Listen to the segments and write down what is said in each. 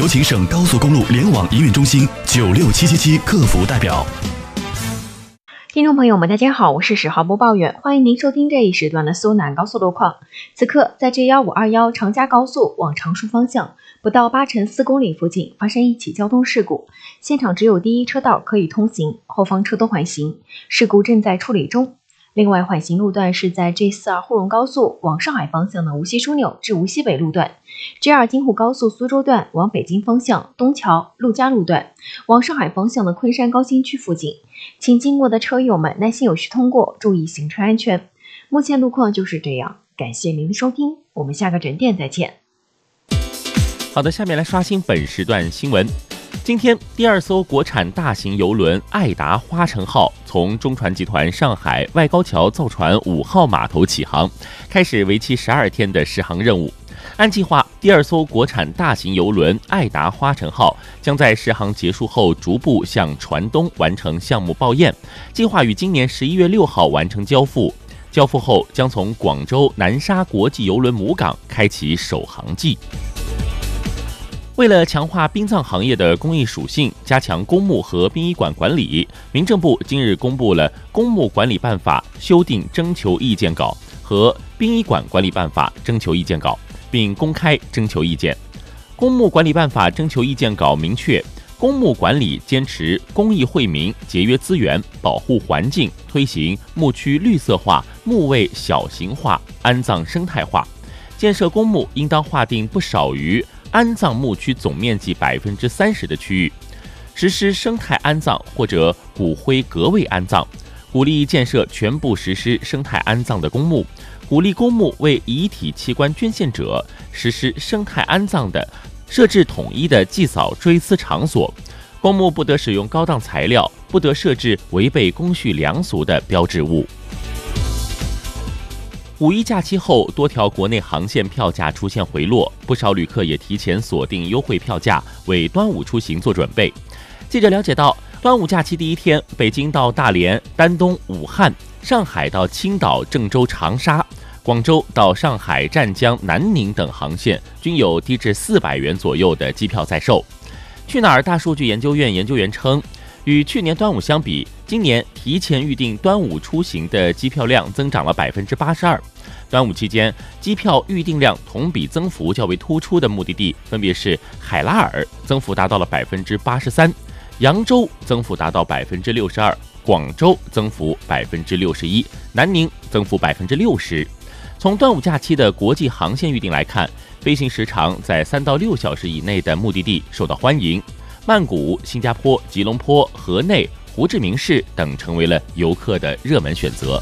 福琴省高速公路联网营运中心96777客服代表。 听众朋友们，大家好，我是10号播报员，欢迎您收听这一时段的苏南高速路况。此刻在 J1521 长嘉高速往常熟方向不到8乘4公里附近发生一起交通事故，现场只有第一车道可以通行，后方车多缓行，事故正在处理中。另外，缓行路段是在 J42 沪蓉高速往上海方向的无锡枢纽至无锡北路段， J2 京沪高速苏州段往北京方向东桥陆家路段，往上海方向的昆山高新区附近，请经过的车友们耐心有序通过，注意行车安全。目前路况就是这样，感谢您的收听，我们下个整点再见。 好的，下面来刷新本时段新闻。今天，第2艘国产大型邮轮爱达花城号从中船集团上海外高桥造船5号码头起航，开始为期12天的试航任务。按计划，第2艘国产大型邮轮爱达花城号将在试航结束后逐步向船东完成项目报验，计划于今年11月6号完成交付。交付后将从广州南沙国际邮轮母港开启首航季。为了强化殡葬行业的公益属性，加强公墓和殡仪馆管理，民政部今日公布了《公墓管理办法》修订征求意见稿和《殡仪馆管理办法》征求意见稿，并公开征求意见。公墓管理办法征求意见稿明确，公墓管理坚持公益惠民、节约资源、保护环境，推行墓区绿色化、墓位小型化、安葬生态化。建设公墓应当划定不少于安葬墓区总面积30%的区域，实施生态安葬或者骨灰隔位安葬，鼓励建设全部实施生态安葬的公墓，鼓励公墓为遗体器官捐献者实施生态安葬的设置统一的祭扫追思场所，公墓不得使用高档材料，不得设置违背公序良俗的标志物。五一假期后，多条国内航线票价出现回落，不少旅客也提前锁定优惠票价，为端午出行做准备。记者了解到，端午假期第一天，北京到大连、丹东、武汉，上海到青岛、郑州、长沙，广州到上海、湛江、南宁等航线均有低至400元左右的机票在售。去哪儿大数据研究院研究员称，与去年端午相比，今年提前预订端午出行的机票量增长了82%。端午期间，机票预订量同比增幅较为突出的目的地分别是海拉尔，增幅达到了83%，扬州增幅达到62%，广州增幅61%，南宁增幅60%。从端午假期的国际航线预订来看，飞行时长在3到6小时以内的目的地受到欢迎，曼谷、新加坡、吉隆坡、河内、胡志明市等成为了游客的热门选择。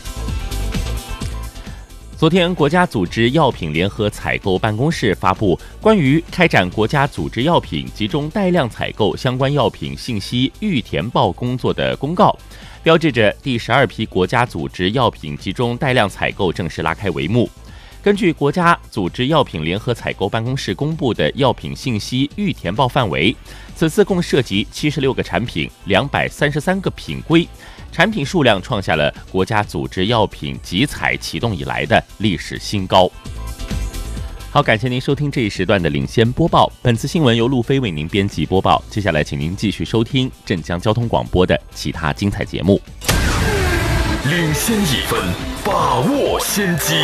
昨天，国家组织药品联合采购办公室发布关于开展国家组织药品集中带量采购相关药品信息预填报工作的公告，标志着第12批国家组织药品集中带量采购正式拉开帷幕。根据国家组织药品联合采购办公室公布的药品信息预填报范围，此次共涉及76个产品、233个品规，产品数量创下了国家组织药品集采启动以来的历史新高。好，感谢您收听这一时段的领先播报。本次新闻由路飞为您编辑播报。接下来，请您继续收听镇江交通广播的其他精彩节目。 领先一分，把握先机。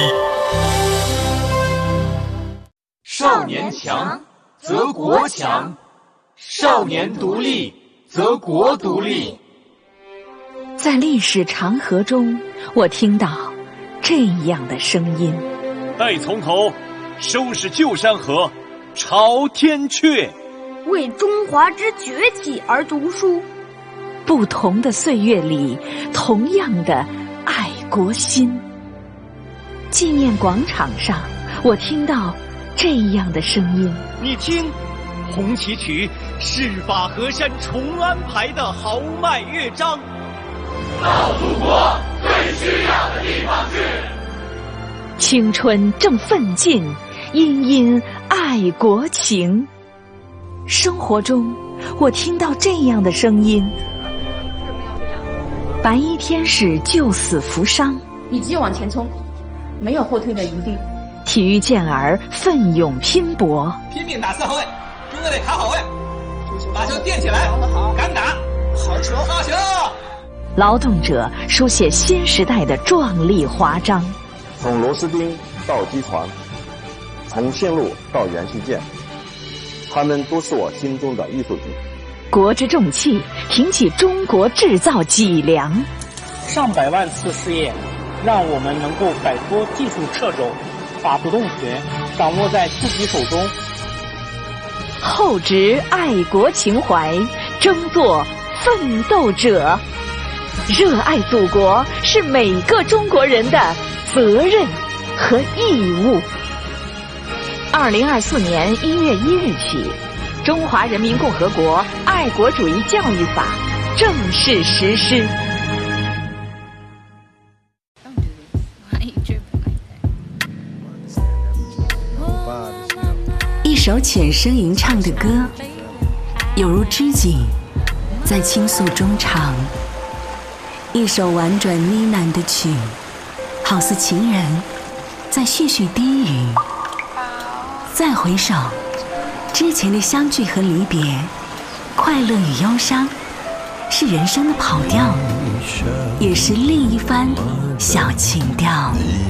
少年强则国强，少年独立则国独立。 在历史长河中，我听到这样的声音： 待从头，收拾旧山河，朝天阙。 为中华之崛起而读书。 不同的岁月里，同样的爱国心。纪念广场上，我听到这样的声音： 你听，红旗曲是把河山重安排的豪迈乐章。 到祖国最需要的地方去。 青春正奋进，殷殷爱国情。生活中，我听到这样的声音：白衣天使救死扶伤， 你只有往前冲，没有后退的余地。 体育健儿奋勇拼搏， 拼命打4号位，注子得卡好位，把球垫起来，敢打，好球，好球！ 劳动者书写新时代的壮丽华章。 从螺丝钉到机床，从线路到元器件，他们都是我心中的艺术品。 国之重器，挺起中国制造脊梁。 上百万次试验，让我们能够摆脱技术掣肘，把主动权掌握在自己手中。 厚植爱国情怀，争做奋斗者。热爱祖国是每个中国人的责任和义务。2024年1月1日起，《中华人民共和国爱国主义教育法》正式实施。 一首浅声吟唱的歌，有如织锦，在倾诉衷肠；一首婉转呢喃的曲，好似情人在絮絮低语。再回首，之前的相聚和离别，快乐与忧伤，是人生的跑调，也是另一番小情调。